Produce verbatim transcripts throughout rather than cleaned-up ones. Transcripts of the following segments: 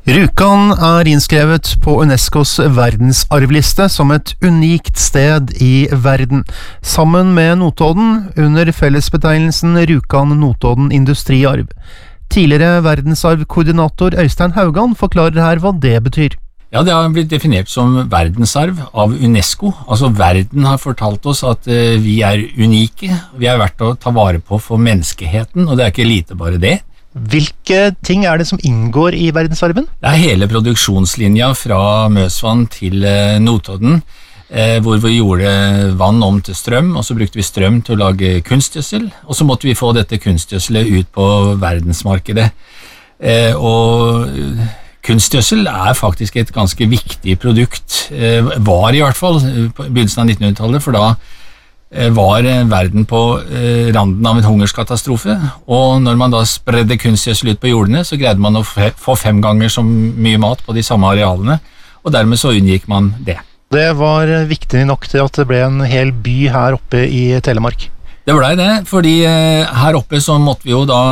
Rjukan er innskrevet på UNESCOs verdensarvliste som et unikt sted i verden, sammen med Notodden under fellesbetegnelsen Rjukan-Notodden industriarv. Tidligere verdensarvkoordinator Øystein Haugan forklarer her hva det betyr. Ja, det har blitt definert som verdensarv av UNESCO. Altså verden har fortalt oss at uh, vi er unike, vi er verdt å ta vare på for menneskeheten, og det er ikke lite bare det. Hvilke ting er det som inngår i verdensarven? Det er hele produksjonslinja fra Møsvann til uh, Notodden, uh, hvor vi gjorde vann om til strøm, og så brukte vi strøm til å lage kunstgjødsel, og så måtte vi få dette kunstgjødselet ut på verdensmarkedet. Uh, og... Kunstgjødsel er faktisk et ganske viktig produkt, var i hvert fall på begynnelsen av nittenhundretallet, for da var verden på randen av en hungerskatastrofe, og når man da spredde kunstgjødsel ut på jordene, så greide man å få fem ganger så mye mat på de samme arealene, og dermed så unngikk man det. Det var viktig nok til at det ble en hel by her oppe i Telemark. Det ble det, fordi her oppe så måtte vi jo da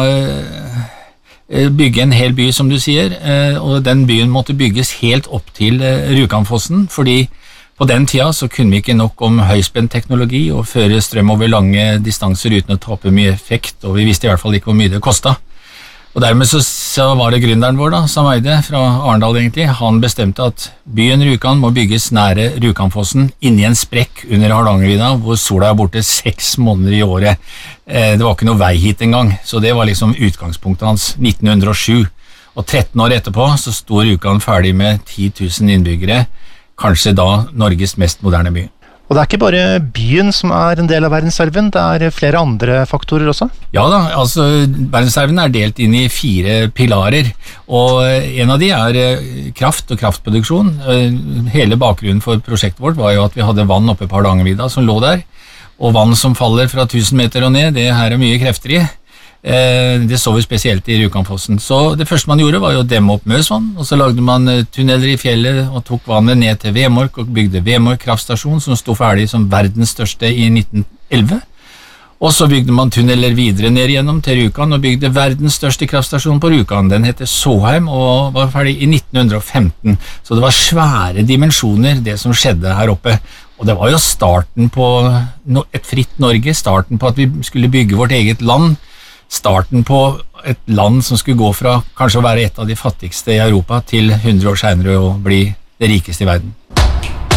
bygge en hel by, som du sier, og den byen måtte bygges helt opp til Rjukanfossen, fordi på den tida så kunne vi ikke nok om høyspent teknologi og føre strøm over lange distanser uten å tape mye effekt, og vi visste i hvert fall ikke hvor mye det kostet. Og dermed så, så var det gründeren vår da, Sam Eide fra Arendal egentlig, han bestemte at byen Rjukan må bygges nære Rjukanfossen, inni en sprekk under Hardangervidda, hvor sola er borte seks måneder i året. Eh, det var ikke noe vei hit engang, så det var liksom utgangspunktet hans, nitten hundre og sju. Og tretten år etterpå så sto Rjukan ferdig med ti tusen innbyggere, kanskje da Norges mest moderne by. Og det er ikke bare byen som er en del av verdensarven, det er flere andre faktorer også? Ja da, altså verdensarven er delt inn i fire pilarer, og en av de er kraft og kraftproduksjon. Hele bakgrunnen for prosjektet vårt var jo at vi hadde vann oppe på Hardangervidda som lå der, og vann som faller fra tusen meter og ned, det her er mye krefter i. Det så vi spesielt i Rjukanfossen. Så det første man gjorde var jo å demme opp Møsvann, og så lagde man tunneler i fjellet og tok vannet ned til Vemork og bygde Vemork kraftstasjon, som stod ferdig som verdens største i nitten elleve. Og så bygde man tunneler videre ned gjennom til Rjukan og bygde verdens største kraftstasjon på Rjukan. Den heter Såheim og var ferdig i nitten femten. Så det var svære dimensjoner det som skjedde her oppe. Og det var jo starten på et fritt Norge, starten på at vi skulle bygge vårt eget land, starten på et land som skulle gå fra kanskje å være et av de fattigste i Europa til hundre år senere å bli det rikeste i verden.